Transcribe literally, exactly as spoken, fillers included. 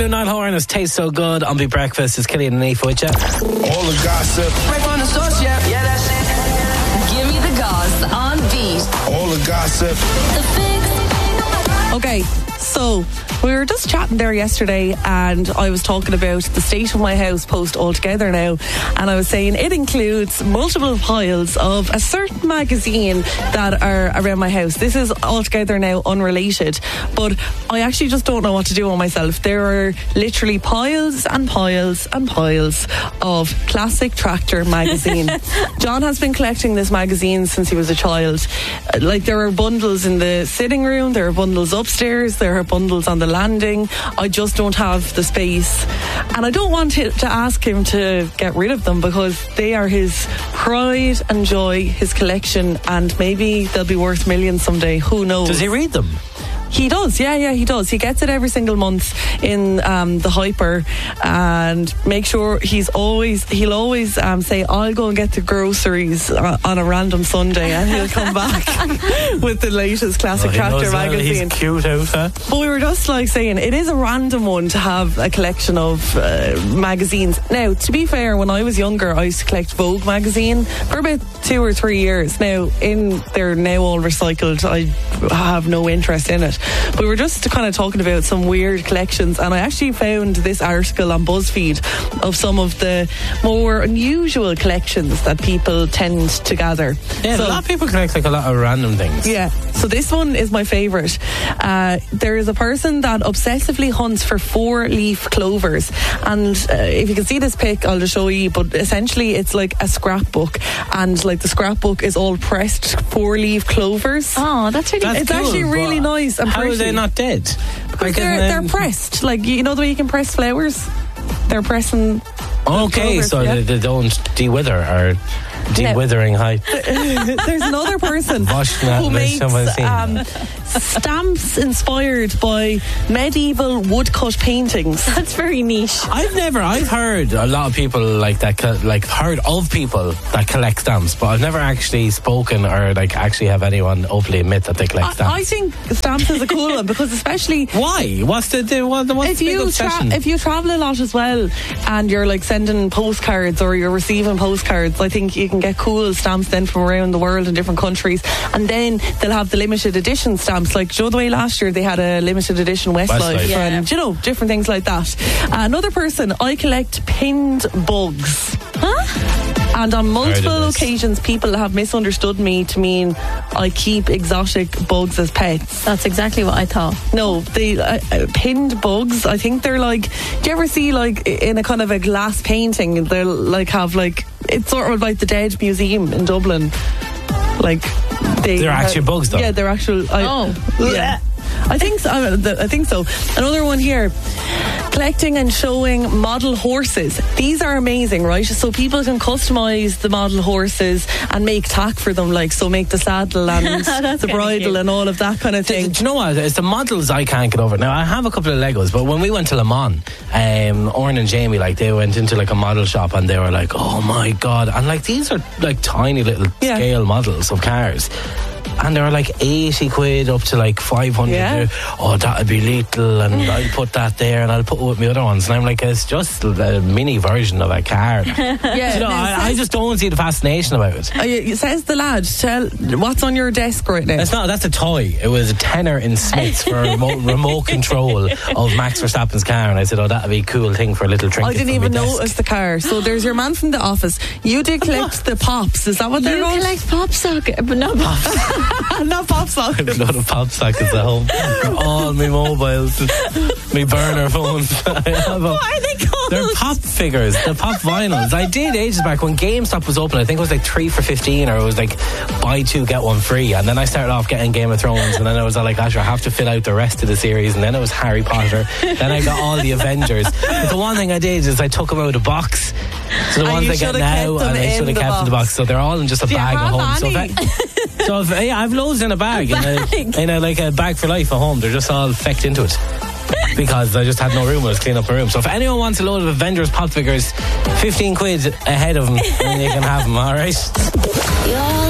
new Niall Horan has Tastes So Good on Be Breakfast. It's Killian and Aoife with you. All the gossip. Right on the source, yeah. Yeah, that's it. Give me the goss on Beat. All the gossip. The Fix. Okay, so we were just chatting there yesterday and I was talking about the state of my house post altogether now, and I was saying it includes multiple piles of a certain magazine that are around my house. This is altogether now unrelated, but I actually just don't know what to do on myself. There are literally piles and piles and piles of Classic Tractor magazine. John has been collecting this magazine since he was a child. Like, there are bundles in the sitting room, there are bundles upstairs, there are bundles on the landing. I just don't have the space, and I don't want to, to ask him to get rid of them because they are his pride and joy, his collection, and maybe they'll be worth millions someday. Who knows? Does he read them? He does, yeah, yeah, he does. He gets it every single month in um, the Hyper, and make sure he's always, he'll always um, say, I'll go and get the groceries uh, on a random Sunday, and he'll come back with the latest Classic oh, Tractor magazine. He's cute out, huh? But we were just like saying, it is a random one to have a collection of uh, magazines. Now, to be fair, when I was younger, I used to collect Vogue magazine for about two or three years. Now, in they're now all recycled. I have no interest in it. But we were just kind of talking about some weird collections, and I actually found this article on BuzzFeed of some of the more unusual collections that people tend to gather. Yeah, so, a lot of people collect like a lot of random things. Yeah, so this one is my favourite. Uh, there is a person that obsessively hunts for four-leaf clovers, and uh, if you can see this pic, I'll just show you, but essentially it's like a scrapbook, and like the scrapbook is all pressed four-leaf clovers. Oh, that's really That's It's cool, actually really nice and How pretty. are they not dead? Because Like, they're, um, they're pressed. Like, you know the way you can press flowers? They're pressing... Okay, clovers, so yeah. they, they don't de-wither or de-withering high. There's another person who makes um, stamps inspired by medieval woodcut paintings. That's very niche. I've never, I've heard a lot of people like that, co- like heard of people that collect stamps, but I've never actually spoken or like actually have anyone openly admit that they collect I, stamps. I think stamps is a cool one because especially... Why? What's the, the what, what's If the big you, tra- obsession? if you travel a lot as well and you're like sending postcards or you're receiving postcards, I think you can get cool stamps then from around the world in different countries, and then they'll have the limited edition stamps, like, do you know the way last year they had a limited edition Westlife, Westlife. Yeah. and you know, different things like that. Uh, another person, I collect pinned bugs. Huh? And on multiple this. occasions people have misunderstood me to mean I keep exotic bugs as pets. That's exactly what I thought. No, they uh, uh, pinned bugs. I think they're like. Do you ever see like in a kind of a glass painting? They'll like have like it's sort of like the Dead Museum in Dublin. Like they. They're actually bugs, though. Yeah, they're actual. I, Oh. yeah. I think so. I think so. Another one here. Collecting and showing model horses. These are amazing, right? So people can customise the model horses and make tack for them, like, so make the saddle and the bridle cute. and all of that kind of Do, thing. do you know what? It's the models I can't get over. Now, I have a couple of Legos, but when we went to Le Mans, um, Oren and Jamie, like, they went into like a model shop and they were like, oh my God. And like, these are like tiny little Yeah. scale models of cars. And they were like eighty quid up to like five hundred. Yeah. Oh, that'd be little, and I'll put that there and I'll put it with my other ones. And I'm like, it's just a mini version of a car. Yeah, You know, now, I, I just don't see the fascination about it. Uh, it says the lad, tell what's on your desk right now. It's not, that's a toy. It was a tenner in Smiths for a remote, remote control of Max Verstappen's car, and I said, oh, that'd be a cool thing for a little trinket. I didn't for even my desk. notice the car. So there's your man from the office. You did collect the pops. Is that what they're You called? collect pop socket, but not pop. Not pop sockets. A lot of pop sockets at home. All my mobiles, my burner phones. I have a- What are they called? They're pop figures. They're pop vinyls. I did ages back when GameStop was open. I think it was like three for fifteen, or it was like buy two get one free. And then I started off getting Game of Thrones, and then I was like, gosh, I have to fill out the rest of the series. And then it was Harry Potter. Then I got all the Avengers. But the one thing I did is I took them out of the box. So the And ones you I get should've now, kept them and I in should have the kept in the box. box. So they're all in just a Do you bag have at home. So if any? I, so if, yeah, I've loads in a bag, A in, bag. a, in a like a bag for life at home. They're just all fecked into it. Because I just had no room when I was cleaning up my room. So if anyone wants a load of Avengers pop figures, fifteen quid ahead of them, then you can have them, alright? You're